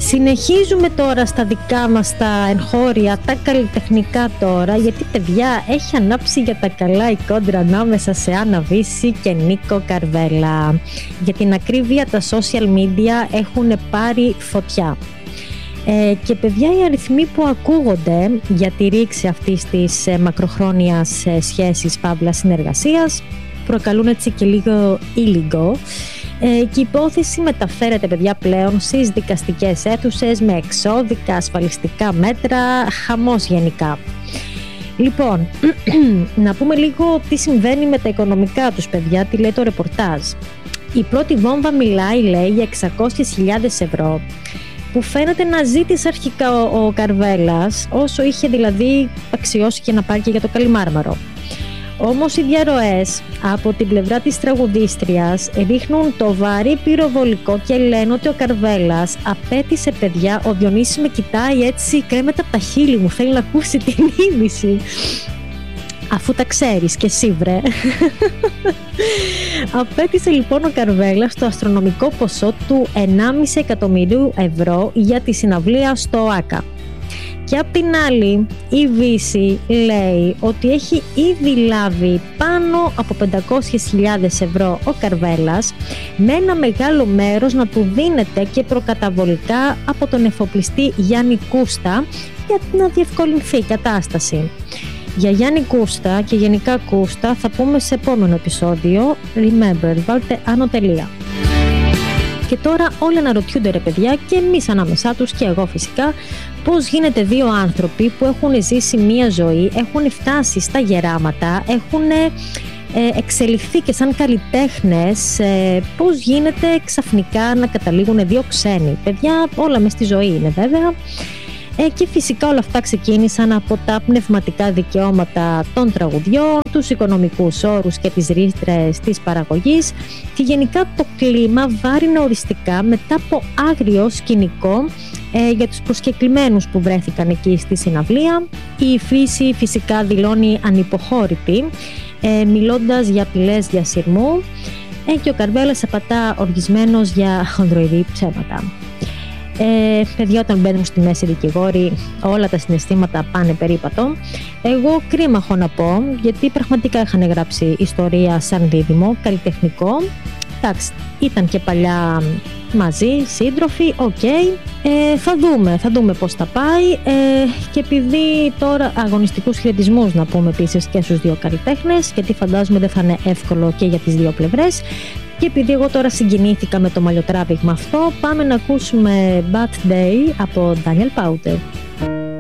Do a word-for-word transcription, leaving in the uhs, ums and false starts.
Συνεχίζουμε τώρα στα δικά μας τα εγχώρια, τα καλλιτεχνικά τώρα, γιατί παιδιά έχει ανάψει για τα καλά η κόντρα ανάμεσα σε Άννα Βύση και Νίκο Καρβέλα. Για την ακρίβεια, τα social media έχουν πάρει φωτιά. Ε, και παιδιά, οι αριθμοί που ακούγονται για τη ρήξη αυτής της ε, μακροχρόνιας ε, σχέσης παύλα συνεργασίας προκαλούν έτσι και λίγο ήλιγκο. Ε, και η υπόθεση μεταφέρεται, παιδιά, πλέον στις δικαστικές αίθουσες με εξώδικα, ασφαλιστικά μέτρα, χαμός γενικά. Λοιπόν, να πούμε λίγο τι συμβαίνει με τα οικονομικά τους, παιδιά, τι λέει το ρεπορτάζ. Η πρώτη βόμβα μιλάει, λέει, για εξακόσιες χιλιάδες ευρώ, που φαίνεται να ζήτησε αρχικά ο, ο Καρβέλας, όσο είχε δηλαδή αξιώσει και να πάρει και για το Καλιμάρμαρο. Όμως οι διαρροές από την πλευρά της τραγουδίστριας ρίχνουν το βαρύ πυροβολικό και λένε ότι ο Καρβέλας απέτησε, παιδιά, ο Διονύσης με κοιτάει έτσι, κρέμεται από τα χείλη μου, θέλει να ακούσει την είδηση. Αφού τα ξέρεις και εσύ, βρε. Απέτησε λοιπόν ο Καρβέλας το αστρονομικό ποσό του ενάμιση εκατομμυρίου ευρώ για τη συναυλία στο ΟΑΚΑ. Και απ' την άλλη η Βύση λέει ότι έχει ήδη λάβει πάνω από πεντακόσιες χιλιάδες ευρώ ο Καρβέλας, με ένα μεγάλο μέρος να του δίνεται και προκαταβολικά από τον εφοπλιστή Γιάννη Κούστα για να διευκολυνθεί η κατάσταση. Για Γιάννη Κούστα και γενικά Κούστα θα πούμε σε επόμενο επεισόδιο. Remember, βάλτε άνω τελεία. Και τώρα όλοι αναρωτιούνται, ρε παιδιά, και εμείς ανάμεσά τους και εγώ φυσικά, πώς γίνεται δύο άνθρωποι που έχουν ζήσει μία ζωή, έχουν φτάσει στα γεράματα, έχουν ε, εξελιχθεί και σαν καλλιτέχνες, ε, πώς γίνεται ξαφνικά να καταλήγουν δύο ξένοι. Παιδιά, όλα μες στη ζωή είναι βέβαια. Ε, και φυσικά όλα αυτά ξεκίνησαν από τα πνευματικά δικαιώματα των τραγουδιών, τους οικονομικούς όρους και τις ρήτρες της παραγωγής, και γενικά το κλίμα βάρινε οριστικά μετά από άγριο σκηνικό ε, για τους προσκεκλημένους που βρέθηκαν εκεί στη συναυλία. Η Φύση φυσικά δηλώνει ανυποχώρητη, ε, μιλώντας για απειλές διασυρμού, ε, και ο Καρβέλας απατά οργισμένος για χονδροειδή ψέματα. Ε, παιδιά, όταν μπαίνουν στη μέση δικηγόροι, όλα τα συναισθήματα πάνε περίπατο. Εγώ κρίμα έχω να πω, γιατί πραγματικά είχαν γράψει ιστορία σαν δίδυμο, καλλιτεχνικό. Εντάξει, ήταν και παλιά μαζί, σύντροφοι, οκ. Okay. Ε, θα δούμε, θα δούμε πώς θα πάει. Ε, και επειδή τώρα αγωνιστικούς χαιρετισμούς να πούμε επίσης και στους δύο καλλιτέχνες, γιατί φαντάζομαι δεν θα είναι εύκολο και για τις δύο πλευρές. Και επειδή εγώ τώρα συγκινήθηκα με το μαλλιοτράβηγμα αυτό, πάμε να ακούσουμε Bad Day από Daniel Powter.